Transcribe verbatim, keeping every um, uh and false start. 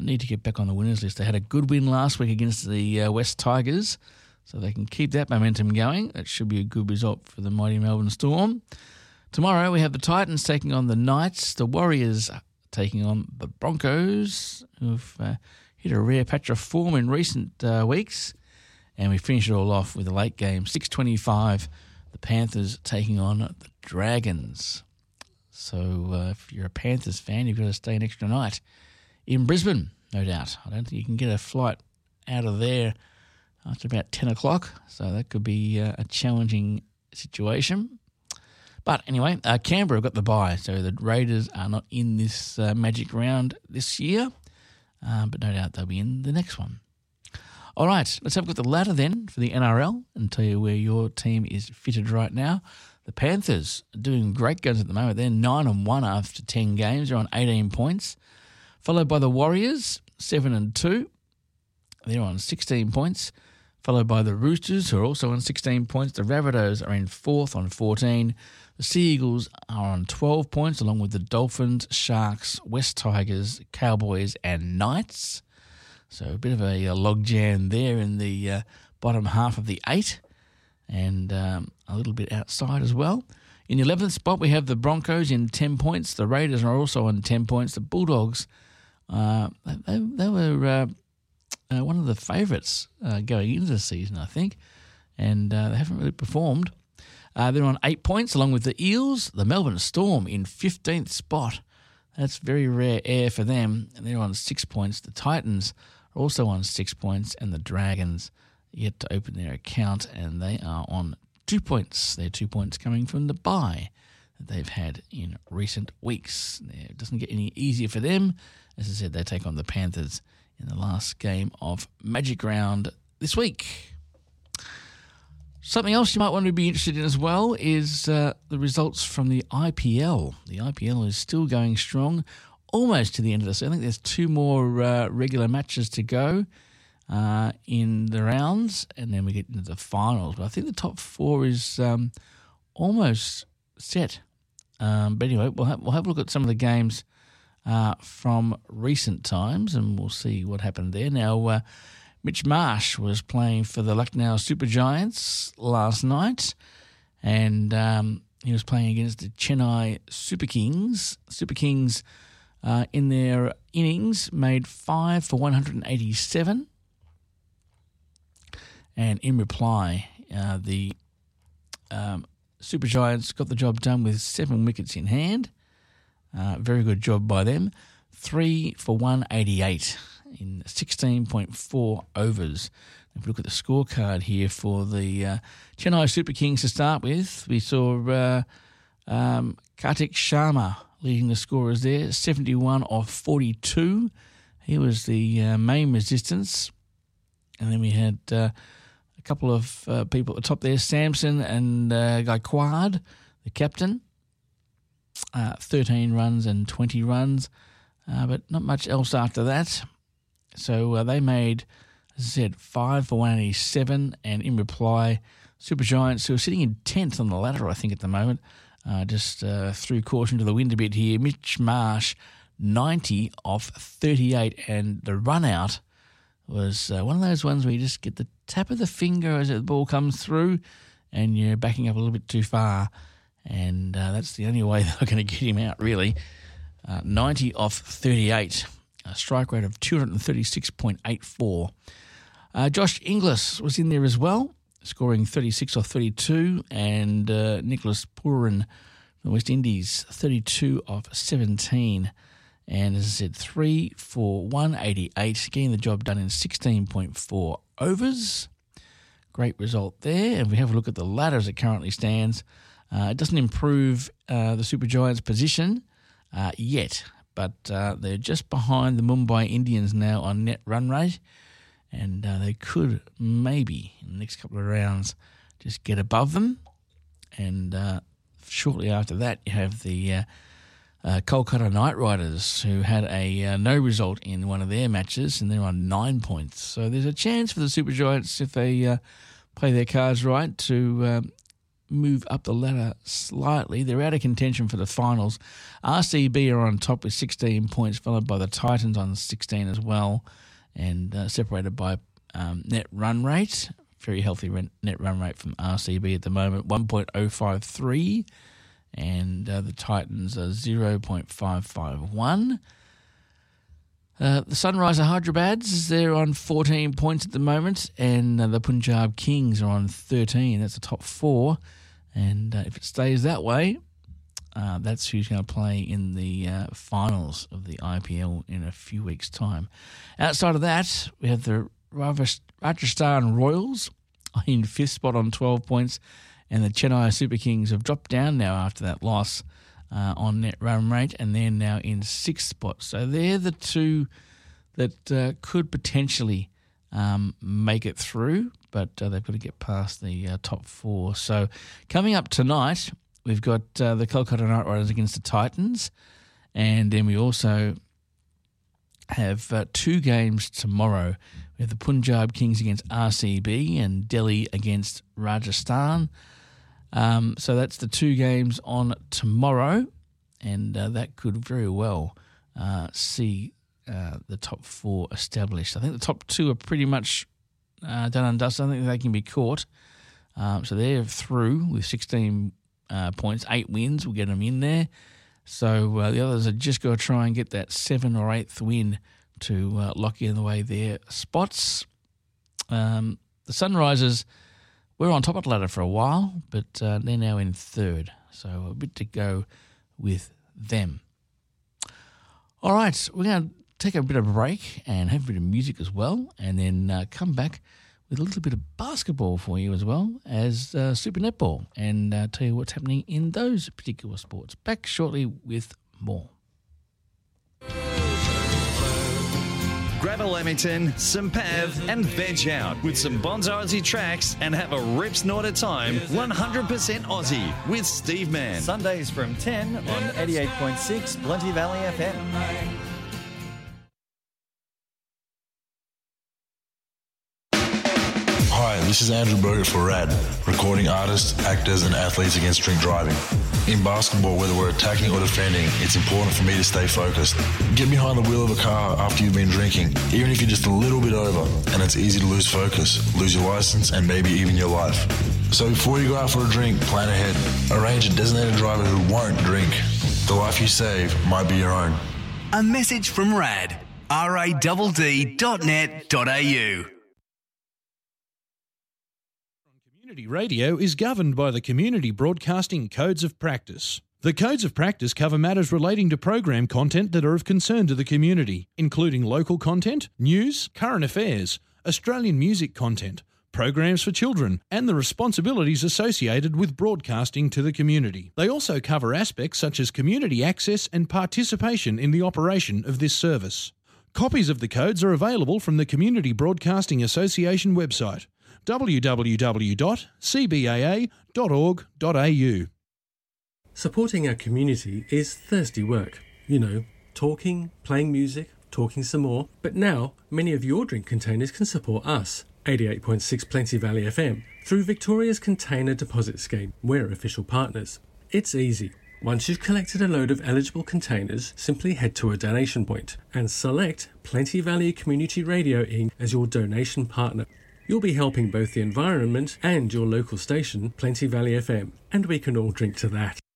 need to get back on the winners list. They had a good win last week against the uh, West Tigers, so they can keep that momentum going. That should be a good result for the mighty Melbourne Storm. Tomorrow we have the Titans taking on the Knights, the Warriors taking on the Broncos, who've uh, hit a rare patch of form in recent uh, weeks. And we finish it all off with a late game, six twenty-five, the Panthers taking on the Dragons. So uh, if you're a Panthers fan, you've got to stay an extra night in Brisbane, no doubt. I don't think you can get a flight out of there after about ten o'clock, so that could be uh, a challenging situation. But anyway, uh, Canberra have got the bye, so the Raiders are not in this uh, magic round this year, uh, but no doubt they'll be in the next one. All right, let's have a look at the ladder then for the N R L and tell you where your team is fitted right now. The Panthers are doing great guns at the moment. They're nine and one after ten games. They're on eighteen points. Followed by the Warriors, seven and two. They're on sixteen points. Followed by the Roosters, who are also on sixteen points. The Rabbitohs are in fourth on fourteen. The Sea Eagles are on twelve points, along with the Dolphins, Sharks, West Tigers, Cowboys and Knights. So a bit of a, a logjam there in the uh, bottom half of the eight, and um, a little bit outside as well. In the eleventh spot, we have the Broncos in ten points. The Raiders are also on ten points. The Bulldogs, uh, they, they were uh, uh, one of the favourites uh, going into the season, I think, and uh, they haven't really performed. Uh, they're on eight points, along with the Eels. The Melbourne Storm in fifteenth spot. That's very rare air for them, and they're on six points. The Titans are also on six points, and the Dragons yet to open their account, and they are on two points. They're two points coming from the bye that they've had in recent weeks. It doesn't get any easier for them. As I said, they take on the Panthers in the last game of Magic Round this week. Something else you might want to be interested in as well is uh, the results from the I P L. The I P L is still going strong, almost to the end of the season. I think there's two more uh, regular matches to go uh, in the rounds, and then we get into the finals. But I think the top four is um, almost set. Um, but anyway, we'll have, we'll have a look at some of the games uh, from recent times, and we'll see what happened there. Now, uh, Mitch Marsh was playing for the Lucknow Super Giants last night, and um, he was playing against the Chennai Super Kings. Super Kings, uh, in their innings, made five for one hundred eighty-seven. And in reply, uh, the um, Super Giants got the job done with seven wickets in hand. Uh, very good job by them. Three for one eighty-eight. In sixteen point four overs. If we look at the scorecard here for the uh, Chennai Super Kings to start with, we saw uh, um, Kartik Sharma leading the scorers there, seventy-one off forty-two. He was the uh, main resistance. And then we had uh, a couple of uh, people at the top there, Samson and uh, Gaikwad, the captain, uh, thirteen runs and twenty runs, uh, but not much else after that. So uh, they made, as I said, five for one eighty-seven, and in reply, Super Giants, who are sitting in tenth on the ladder, I think, at the moment, uh, just uh, threw caution to the wind a bit here. Mitch Marsh, ninety off thirty-eight, and the run-out was uh, one of those ones where you just get the tap of the finger as the ball comes through, and you're backing up a little bit too far, and uh, that's the only way they're going to get him out, really. Uh, ninety off thirty-eight. A strike rate of two hundred thirty-six point eight four. Uh, Josh Inglis was in there as well, scoring thirty-six off thirty-two, and uh, Nicholas Pooran from the West Indies, thirty-two off seventeen. And as I said, three for one eighty-eight, getting the job done in sixteen point four overs. Great result there. And if we have a look at the ladder as it currently stands, uh, it doesn't improve uh, the Super Giants' position uh, yet. But uh, they're just behind the Mumbai Indians now on net run rate, and uh, they could maybe in the next couple of rounds just get above them. And uh, shortly after that, you have the uh, uh, Kolkata Knight Riders, who had a uh, no result in one of their matches, and they're on nine points. So there's a chance for the Super Giants, if they uh, play their cards right, to um, move up the ladder slightly. They're out of contention for the finals. R C B are on top with sixteen points, followed by the Titans on sixteen as well, and uh, separated by um, net run rate. Very healthy net run rate from R C B at the moment, one point oh five three, and uh, the Titans are zero point five five one. Uh, the Sunrisers Hyderabad's, they're on fourteen points at the moment, and uh, the Punjab Kings are on thirteen. That's the top four, and uh, if it stays that way, uh, that's who's going to play in the uh, finals of the I P L in a few weeks' time. Outside of that, we have the Rajasthan Royals in fifth spot on twelve points, and the Chennai Super Kings have dropped down now after that loss uh, on net run rate, and they're now in sixth spot. So they're the two that uh, could potentially um, make it through, but uh, they've got to get past the uh, top four. So coming up tonight, we've got uh, the Kolkata Knight Riders against the Titans, and then we also have uh, two games tomorrow. We have the Punjab Kings against R C B and Delhi against Rajasthan. Um, so that's the two games on tomorrow, and uh, that could very well uh, see uh, the top four established. I think the top two are pretty much uh, done and dusted. I think they can be caught. Um, so they're through with sixteen uh, points, eight wins will get them in there. So uh, the others are just got to try and get that seventh or eighth win to uh, lock in the way their spots. Um, the Sunrisers were on top of the ladder for a while, but uh, they're now in third. So a bit to go with them. All right, we're going to take a bit of a break and have a bit of music as well, and then uh, come back with a little bit of basketball for you as well as uh, Super Netball, and uh, tell you what's happening in those particular sports. Back shortly with more. Grab a Lamington, some Pav, and veg out with some Bonzo Aussie tracks and have a rip snort of time, one hundred percent Aussie with Steve Mann. Sundays from ten on eighty-eight point six Plenty Valley F M. Hi, this is Andrew Berger for RAD, recording artists, actors and athletes against drink driving. In basketball, whether we're attacking or defending, it's important for me to stay focused. Get behind the wheel of a car after you've been drinking, even if you're just a little bit over, and it's easy to lose focus, lose your license and maybe even your life. So before you go out for a drink, plan ahead. Arrange a designated driver who won't drink. The life you save might be your own. A message from RAD, R A D D dot net dot A U. Community radio is governed by the Community Broadcasting Codes of Practice. The Codes of Practice cover matters relating to program content that are of concern to the community, including local content, news, current affairs, Australian music content, programs for children, and the responsibilities associated with broadcasting to the community. They also cover aspects such as community access and participation in the operation of this service. Copies of the codes are available from the Community Broadcasting Association website, w w w dot c b a a dot org dot a u. Supporting our community is thirsty work. You know, talking, playing music, talking some more. But now, many of your drink containers can support us, eighty-eight point six Plenty Valley F M, through Victoria's Container Deposit Scheme. We're official partners. It's easy. Once you've collected a load of eligible containers, simply head to a donation point and select Plenty Valley Community Radio Incorporated as your donation partner. You'll be helping both the environment and your local station, Plenty Valley F M, and we can all drink to that.